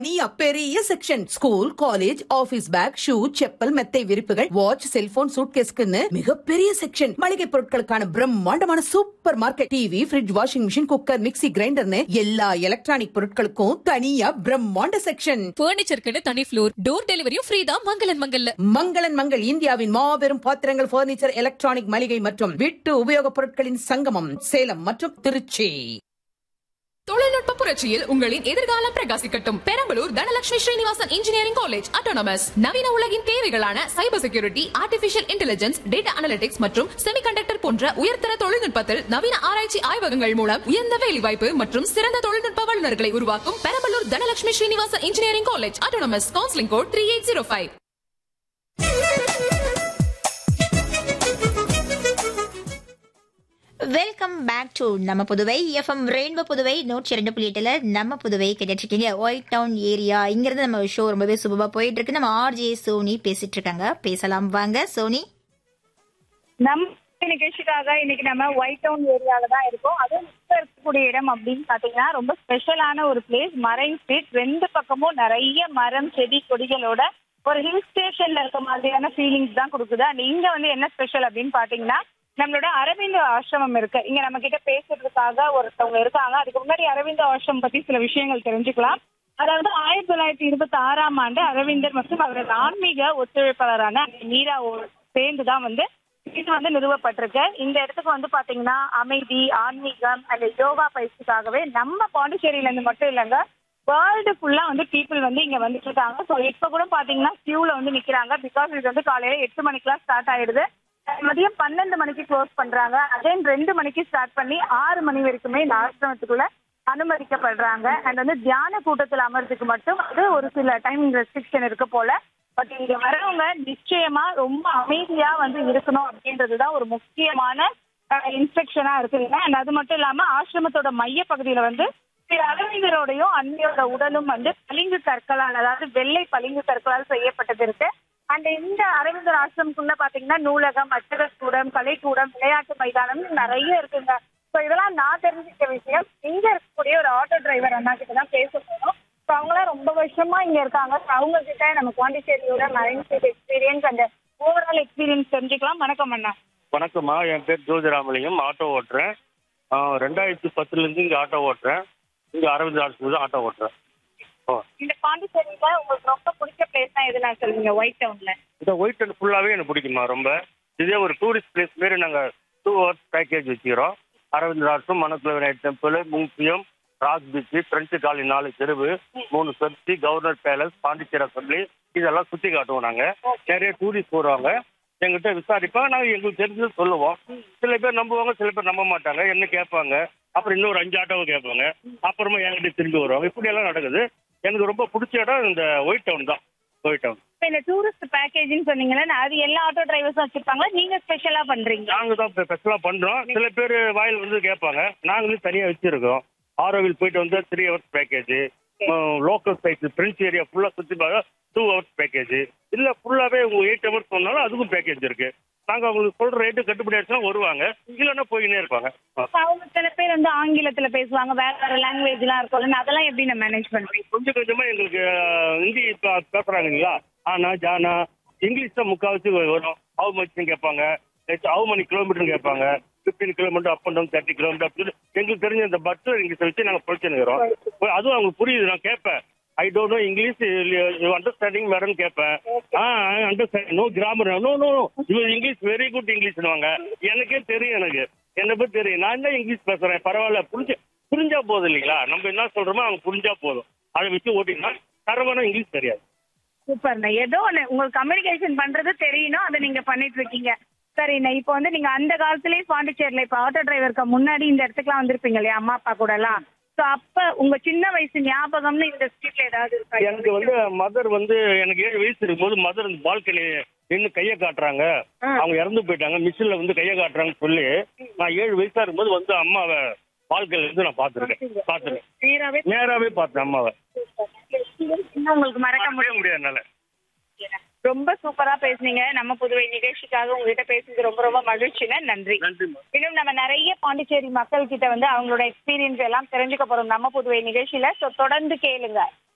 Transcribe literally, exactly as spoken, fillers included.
நீயா பெரிய section school college office back shoe chappal மெத்தை விரிப்புகள் வாட்ச் செல்போன் சூட்கேஸ்க்குன்னு மிகப்பெரிய செக்ஷன் மளிகை பொருட்களுக்கான பிரம்மாண்டமான super market TV fridge washing machine cooker mixie கிரைண்டர்னு எல்லா எலக்ட்ரானிக் பொருட்களுக்கும் தனியா பிரம்மாண்ட செக்ஷன் பர்னிச்சருக்குன்னு தனி ஃப்ளோர் டோர் டெலிவரியும் ஃப்ரீ தான் மங்களன் மங்கல்ல. மங்களன் மங்கள் இந்தியாவின் மாபெரும் பாத்திரங்கள் பர்னிச்சர் எலக்ட்ரானிக் மளிகை மற்றும் வீட்டு உபயோகப் பொருட்களின் சங்கமம் சேலம் மற்றும் திருச்சி. தொழில்நுட்ப புரட்சியில் உங்களின் எதிர்காலம் பிரகாசிக்கட்டும். Perambalur Dhanalakshmi Srinivasan engineering college autonomous நவீன உலகின் தேவைகளான cyber security artificial intelligence data analytics மற்றும் செமிகண்டக்டர் போன்ற உயர்தர தொழில்நுட்பத்தில் நவீன ஆராய்ச்சி ஆய்வகங்கள் மூலம் உயர்ந்த வேலைவாய்ப்பு மற்றும் சிறந்த தொழில்நுட்ப வல்லுநர்களை உருவாக்கும் Perambalur Dhanalakshmi Srinivasan engineering college autonomous counselling code three eight zero five. Welcome back to நம்ம புதுவை எஃப்எம் ரெயின்போ புதுவை நூற்றி இரண்டு புள்ளி எட்டுல நம்ம புதுவை கேட்டுட்டு இருக்கீங்க. ஒயிட் டவுன் ஏரியா இங்கிருந்து நம்ம ஷோ ரொம்பவே சுபமா போயிட்டு இருக்கு. நம்ம ஆர்ஜே சோனி பேசிட்டு இருக்காங்க. பேசலாம் வாங்க சோனி. நம்ம நிகழ்ச்சிக்காக இன்னைக்கு நம்ம ஒயிட் டவுன் ஏரியால தான் இருக்கோம். அதுவும் இப்ப இருக்கக்கூடிய இடம் அப்படின்னு பாத்தீங்கன்னா ரொம்ப ஸ்பெஷலான ஒரு பிளேஸ். மரைன் ஸ்ட்ரீட் ரெண்டு பக்கமும் நிறைய மரம் செடி கொடிகளோட ஒரு ஹில் ஸ்டேஷன்ல இருக்க மாதிரியான ஃபீலிங்ஸ் தான் கொடுக்குது. அண்ட் இங்க வந்து என்ன ஸ்பெஷல் அப்படின்னு பாத்தீங்கன்னா நம்மளோட அரவிந்த் ஆசிரமம் இருக்கு. இங்க நம்ம கிட்ட பேசுறதுக்காக ஒருத்தவங்க இருக்காங்க. அதுக்கு முன்னாடி அரவிந்த் ஆசிரமம் பத்தி சில விஷயங்கள் தெரிஞ்சுக்கலாம். அதாவது ஆயிரத்தி தொள்ளாயிரத்தி இருபத்தி ஆறாம் ஆண்டு அரவிந்தர் மற்றும் அவரது ஆன்மீக ஒத்துழைப்பாளரான மீரா சேர்ந்துதான் வந்து இது வந்து நிறுவப்பட்டிருக்கு. இந்த இடத்துக்கு வந்து பாத்தீங்கன்னா அமைதி, ஆன்மீகம் அந்த யோகா பயிற்சிக்காகவே நம்ம பாண்டிச்சேரியில இருந்து மட்டும் இல்லைங்க, வேர்ல்டு ஃபுல்லா வந்து பீப்புள் வந்து இங்க வந்துட்டு இருக்காங்க. ஸோ இப்ப கூட பாத்தீங்கன்னா கியூல வந்து நிக்கிறாங்க. பிகாஸ் இது வந்து காலையில எட்டு மணிக்கெல்லாம் ஸ்டார்ட் ஆயிடுது. மதியம் பன்னெண்டு மணிக்கு க்ளோஸ் பண்றாங்க. அகைன் ரெண்டு மணிக்கு ஸ்டார்ட் பண்ணி ஆறு மணி வரைக்குமே இந்த ஆசிரமத்துக்குள்ள அனுமதிக்கப்படுறாங்க. அண்ட் வந்து தியான கூட்டத்தில் அமர்றதுக்கு மட்டும் அது ஒரு சில டைமிங் ரெஸ்ட்ரிக்ஷன் இருக்கு போல. பட் இங்க வரவங்க நிச்சயமா ரொம்ப அமைதியா வந்து இருக்கணும் அப்படின்றதுதான் ஒரு முக்கியமான இன்ஸ்ட்ரக்ஷனா இருக்குங்க. அண்ட் அது மட்டும் இல்லாம ஆசிரமத்தோட மைய பகுதியில வந்து திரு அரவிந்தரோடையும் அன்னையோட உடலும் வந்து பளிங்கு கற்களால், அதாவது வெள்ளை பளிங்கு கற்களால் செய்யப்பட்டது இருக்கு. அண்ட் இந்த அரவிந்தர் ஆசிரமத்துக்குள்ள பாத்தீங்கன்னா நூலகம், அச்சகக்கூடம், கலைக்கூடம், விளையாட்டு மைதானம் நிறைய இருக்குங்க. ஸோ இதெல்லாம் நான் தெரிஞ்சுக்கிட்ட விஷயம். இங்க இருக்கக்கூடிய ஒரு ஆட்டோ டிரைவர் அண்ணா கிட்ட தான் பேச போனோம். ஸோ அவங்களாம் ரொம்ப வருஷமா இங்க இருக்காங்க. ஸோ அவங்க கிட்ட நம்ம பாண்டிச்சேரியோட மரைன் ஸ்ட்ரீட் எக்ஸ்பீரியன்ஸ் அந்த ஓவரால் எக்ஸ்பீரியன்ஸ் தெரிஞ்சுக்கலாம். வணக்கம் அண்ணா. வணக்கம்மா, என் பேர் ஜோதிராமலிங்கம். ஆட்டோ ஓட்டுறேன். ரெண்டாயிரத்தி பத்துல இருந்து இங்க ஆட்டோ ஓட்டுறேன். இங்க அரவிந்த் ஆசிரமத்தில் ஆட்டோ ஓட்டுறேன். இந்த பாண்டிச்சேரியில உங்களுக்கு ரொம்ப பிடிச்ச பிளேஸ் தான் எதுனா சொல்லுங்க ஒயிட் டவுன்ல? இந்த ஒயிட் டவுன் ஃபுல்லாவே எனக்கு பிடிக்குமா ரொம்ப. இதே ஒரு டூரிஸ்ட் பிளேஸ் மாரி நாங்க டூ ஹவர்ஸ் பேக்கேஜ் வச்சுக்கிறோம். அரவிந்த் ஆசிரமம், Manakula Vinayagar temple, museum, rock beach, French colony, நாலு தெருவு, மூணு சர்ச்சி, கவர்னர் பேலஸ், பாண்டிச்சேரி அசம்பிளி இதெல்லாம் சுத்தி காட்டுவோம். நாங்க நிறைய டூரிஸ்ட் வருவாங்க, எங்கிட்ட விசாரிப்பாங்க. நாங்க எங்களுக்கு தெரிஞ்சது சொல்லுவோம். சில பேர் நம்புவாங்க, சில பேர் நம்ப மாட்டாங்க. என்ன கேட்பாங்க, அப்புறம் இன்னொரு அஞ்சு ஆட்டோவை கேட்பாங்க, அப்புறமா என்கிட்ட திரும்பி வருவாங்க. இப்படி எல்லாம் நடக்குது. எனக்கு ரொம்ப பிடிச்ச இடம் இந்த ஒயிட் டவுன் தான். ஒயிட் டவுன் இந்த டூரிஸ்ட் பேக்கேஜ்னு சொன்னீங்கன்னா அது எல்லா ஆட்டோ டிரைவர்ஸும் வச்சிருப்பாங்களா, நீங்க ஸ்பெஷலா பண்றீங்க? நாங்க தான் ஸ்பெஷலா பண்றோம். சில பேர் வாயில் வந்து கேட்பாங்க, நாங்க வந்து தனியா வச்சிருக்கோம். ஆரோவில் போயிட்டு வந்து three hours package, local sides French area ஃபுல்லா சுத்தி பார்த்தா டூ ஹவர்ஸ் பேக்கேஜ், இல்ல ஃபுல்லாவே உங்க எயிட் ஹவர்ஸ் சொன்னாலும் அதுக்கும் பேக்கேஜ் இருக்கு. நாங்க அவங்களுக்கு சொல்ற ரேட்டு கட்டுப்படி ஆச்சுன்னா வருவாங்க, இல்லைன்னா போயினே இருப்பாங்க. அவங்க சில பேர் வந்து ஆங்கிலத்துல பேசுவாங்க, வேற வேற லாங்குவேஜ் எல்லாம் இருக்கும், அதெல்லாம் எப்படி நான் மேனேஜ் பண்றேன்? கொஞ்சம் கொஞ்சமா எங்களுக்கு ஹிந்தி பேசுறாங்க இல்லைங்களா, ஆனா ஜானா இங்கிலீஷ் தான் முக்கால்வாசி வரும். ஹவு மச்னு கேட்பாங்க, ஹவு மணி கிலோமீட்டர்னு கேட்பாங்க, fifteen kilometre up and down, thirty kilometre அப்படின்னு எங்களுக்கு தெரிஞ்ச இந்த பஸ் இங்கிலீஷை வச்சு நாங்கள் படிச்சுருக்கிறோம். அதுவும் அவங்களுக்கு புரியுது. நான் கேட்பேன், I don't know English, you understanding madam கேட்பேன். ஆ understanding, no grammar, no no இவர் இங்கிலீஷ் வெரி குட் இங்கிலீஷ்னுவாங்க. எனக்கே தெரியும், எனக்கு என்னை பற்றி தெரியும். நான் தான் இங்கிலீஷ் பேசுறேன், பரவாயில்ல, புரிஞ்சு புரிஞ்சா போதும் இல்லைங்களா. நம்ம என்ன சொல்றோமோ அவங்க புரிஞ்சா போதும். அதை வச்சு ஓட்டினா தரமான இங்கிலீஷ் தெரியாது. சூப்பர்ண்ணா. ஏதோ ஒன்று உங்களுக்கு கம்யூனிகேஷன் பண்றது தெரியணும், அதை நீங்க பண்ணிட்டு இருக்கீங்க. சரிண்ணா, இப்போ வந்து நீங்க அந்த காலத்திலேயே பாண்டிச்சேரியில இப்போ ஆட்டோ டிரைவருக்கு முன்னாடி இந்த இடத்துக்குலாம் வந்திருப்பீங்க இல்லையா, அம்மா அப்பா கூட எல்லாம். ஸோ அப்ப உங்க சின்ன வயசு ஞாபகம்னு இந்த ஸ்ட்ரீட்ல ஏதாவது இருக்கா? எனக்கு வந்து மதர் வந்து எனக்கு ஏழு வயசு இருக்கும்போது மதர் இந்த பால்கனி நின்று கையை காட்டுறாங்க. அவங்க இறந்து போயிட்டாங்க, மிஷின்ல வந்து கையை காட்டுறாங்கன்னு சொல்லி நான் ஏழு வயசா இருக்கும்போது வந்து அம்மாவை பால்கனில இருந்து நான் பாத்துருக்கேன். பாத்துருக்கேன், நேராவே நேராவே பார்த்தேன் அம்மாவை. உங்களுக்கு மறக்க முடிய முடியாது என்னால. ரொம்ப சூப்பரா பேசுனீங்க. நம்ம புதுவை நிகழ்ச்சிக்காக உங்ககிட்ட பேசுறது ரொம்ப ரொம்ப மகிழ்ச்சிங்க. நன்றி. இன்னும் நம்ம நிறைய பாண்டிச்சேரி மக்கள் கிட்ட வந்து அவங்களோட எக்ஸ்பீரியன்ஸ் எல்லாம் தெரிஞ்சுக்க போறோம் நம்ம புதுவை நிகழ்ச்சியில. தொடர்ந்து கேளுங்க.